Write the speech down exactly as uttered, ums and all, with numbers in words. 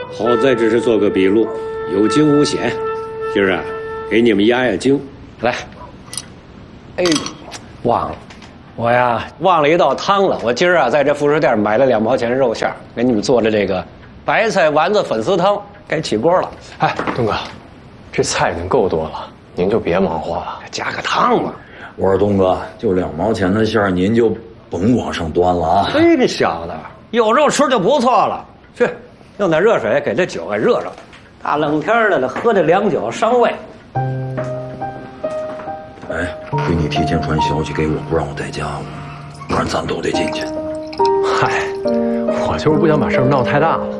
好在只是做个笔录，有惊无险。今儿啊，给你们压压惊。来，哎，忘了，我呀忘了一道汤了。我今儿啊在这副食店买了两毛钱肉馅儿，给你们做的这个白菜丸子粉丝汤，该起锅了。 哎，东哥，这菜已经够多了，您就别忙活了， 加个汤嘛。 我说东哥，就两毛钱的馅儿，您就甭往上端了啊！ 嘿，这小子有肉吃就不错了。去，用点热水给这酒给热热。大冷天的，喝这凉酒伤胃。 哎，亏你提前传消息给我，不让我带家伙，不然咱都得进去。 嗨，我就是不想把事儿闹太大了。